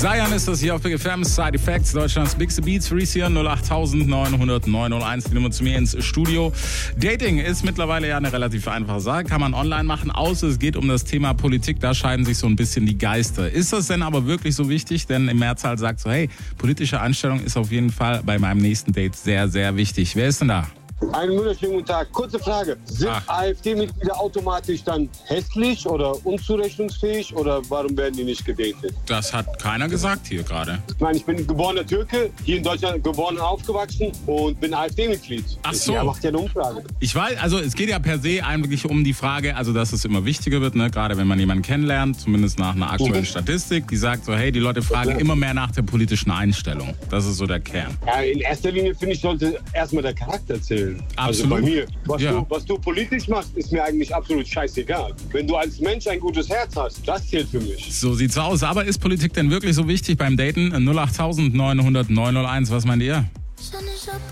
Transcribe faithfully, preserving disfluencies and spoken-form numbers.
Zion ist das hier auf Big F M, Side Effects, Deutschlands Bigste Beats, Frisia null acht neun null null neun null eins, die Nummer zu mir ins Studio. Dating ist mittlerweile ja eine relativ einfache Sache, kann man online machen, außer es geht um das Thema Politik, da scheiden sich so ein bisschen die Geister. Ist das denn aber wirklich so wichtig? Denn im Mehrzahl sagt so, hey, politische Einstellung ist auf jeden Fall bei meinem nächsten Date sehr, sehr wichtig. Wer ist denn da? Einen wunderschönen guten Tag. Kurze Frage. Sind Ach. AfD-Mitglieder automatisch dann hässlich oder unzurechnungsfähig oder warum werden die nicht gedatet? Das hat keiner gesagt hier gerade. Ich meine, ich bin geborener Türke, hier in Deutschland geboren und aufgewachsen und bin AfD-Mitglied. Ach so. Er macht ja eine Umfrage. Ich weiß, also es geht ja per se eigentlich um die Frage, also dass es immer wichtiger wird, ne? Gerade wenn man jemanden kennenlernt, zumindest nach einer aktuellen Mhm. Statistik, die sagt so, hey, die Leute fragen Ja. immer mehr nach der politischen Einstellung. Das ist so der Kern. Ja, in erster Linie finde ich, sollte erstmal der Charakter zählen. Also Absolut. bei mir. Was, Ja. du, was du politisch machst, ist mir eigentlich absolut scheißegal. Wenn du als Mensch ein gutes Herz hast, das zählt für mich. So sieht's aus. Aber ist Politik denn wirklich so wichtig beim Daten? null acht neun null null neun null eins, was meint ihr?